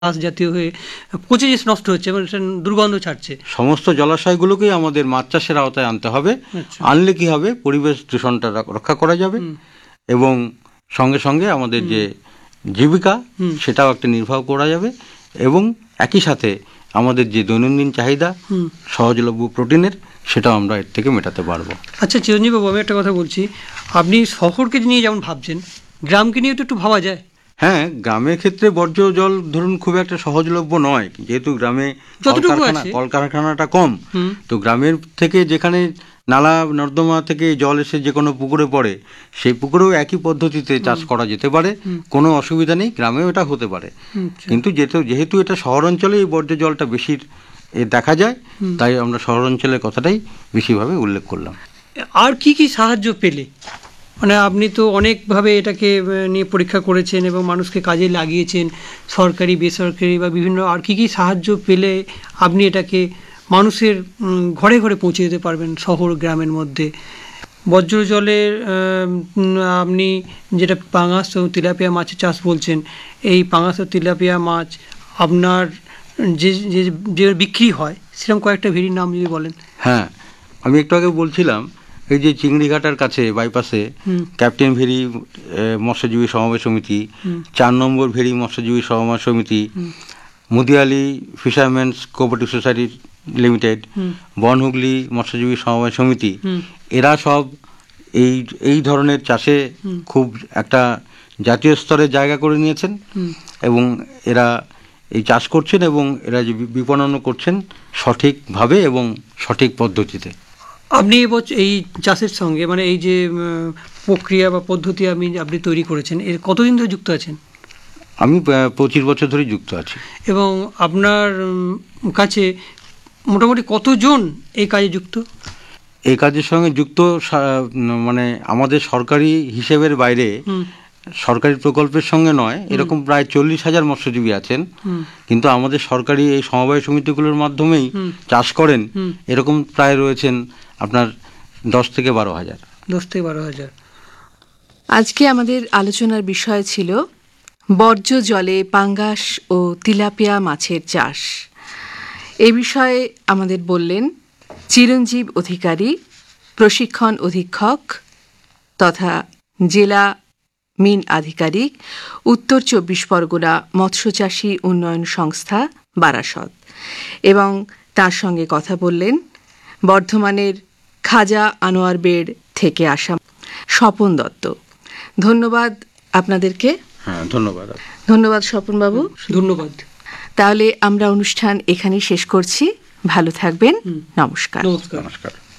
ঘাস জাতীয় হয়ে পচে যে নষ্ট হচ্ছে এবং দুর্গন্ধ ছাড়ছে। সমস্ত জলাশয়গুলোকেই আমাদের মাছ চাষের আওতায় আনতে হবে। আনলে কি হবে, পরিবেশ দূষণটা রক্ষা করা যাবে এবং সঙ্গে সঙ্গে আমাদের যে জীবিকা সেটাও একটা নির্বাহ করা যাবে এবং একই সাথে আমাদের যে দৈনন্দিন চাহিদা সহজলভ্য প্রোটিনের সেটাও আমরা এর থেকে মেটাতে পারবো। আচ্ছা চিরঞ্জীব বাবু, আমি একটা কথা বলছি, আপনি শহরকে নিয়ে যেমন ভাবছেন, গ্রামকে নিয়ে তো একটু ভাবা যায়। হ্যাঁ, গ্রামের ক্ষেত্রে বর্জ্য জল ধরুন খুব একটা সহজলভ্য নয়, যেহেতু গ্রামে কলকারখানাটা কম। তো গ্রামের থেকে যেখানে নালা নর্দমা থেকে জল এসে যে কোনো পুকুরে পড়ে, সেই পুকুরেও একই পদ্ধতিতে চাষ করা যেতে পারে, কোনো অসুবিধা নেই, গ্রামেও এটা হতে পারে। কিন্তু যেহেতু এটা শহর অঞ্চলে এই বর্জ্য জলটা বেশি দেখা যায়, তাই আমরা শহর অঞ্চলের কথাটাই বেশিভাবে উল্লেখ করলাম। আর কি কি সাহায্য পেলে, মানে আপনি তো অনেকভাবে এটাকে নিয়ে পরীক্ষা করেছেন এবং মানুষকে কাজে লাগিয়েছেন, সরকারি বেসরকারি বা বিভিন্ন, আর কি কি সাহায্য পেলে আপনি এটাকে মানুষের ঘরে ঘরে পৌঁছে দিতে পারবেন শহর গ্রামের মধ্যে? বর্জ্য জলের আপনি যেটা পাঙাশ ও তেলাপিয়া মাছের চাষ বলছেন, এই পাঙাশ ও তেলাপিয়া মাছ আপনার যে বিক্রি হয় সেরকম কয়েকটা ভেরির নাম যদি বলেন। হ্যাঁ, আমি একটু আগে বলছিলাম, এই যে চিংড়িঘাটার কাছে বাইপাসে ক্যাপ্টেন ভেরি মৎস্যজীবী সমবায় সমিতি, 4 নম্বর ভেরি মৎস্যজীবী সমবায় সমিতি, Mudiali fisherman's cooperative society limited, Bonhooghly মৎস্যজীবী সমবায় সমিতি, এরা সব এই ধরনের চাষে খুব একটা জাতীয় স্তরে জায়গা করে নিয়েছেন এবং এরা এই চাষ করছেন এবং এরা যে বিপণন করছেন সঠিকভাবে এবং সঠিক পদ্ধতিতে। আপনি এই চাষের সঙ্গে, মানে এই যে প্রক্রিয়া বা পদ্ধতি আপনি তৈরি করেছেন, এর কতদিন ধরে যুক্ত আছেন? আমি 25 বছর ধরে যুক্ত আছি। এবং আপনার কাছে মোটামুটি কতজন এই কাজে যুক্ত? এই কাজের সঙ্গে যুক্ত মানে আমাদের সরকারি হিসেবের বাইরে, সরকারি প্রকল্পের সঙ্গে নয়, এরকম প্রায় 40,000 মৎস্যজীবী আছেন, কিন্তু আমাদের সরকারি এই সমবায় সমিতিগুলোর মাধ্যমেই চাষ করেন এরকম প্রায় রয়েছেন আপনার 10 থেকে 12,000। 10 থেকে 12,000। আজকে আমাদের আলোচনার বিষয় ছিল বর্জ্য জলে পাঙ্গাস ও তিলাপিয়া মাছের চাষ। এ বিষয়ে আমাদের বললেন চিরঞ্জীব অধিকারী, প্রশিক্ষণ অধীক্ষক তথা জেলা মিন আধিকারিক, উত্তর 24 পরগনা মৎস্যচাষী উন্নয়ন সংস্থা বারাসত, এবং তার সঙ্গে কথা বললেন বর্ধমানের খাজা আনোয়ার বেড় থেকে আসা স্বপন দত্ত। ধন্যবাদ আপনাদেরকে। হ্যাঁ, ধন্যবাদ। ধন্যবাদ স্বপন বাবু। ধন্যবাদ। তাহলে আমরা অনুষ্ঠান এখানেই শেষ করছি। ভালো থাকবেন। নমস্কার। নমস্কার। নমস্কার।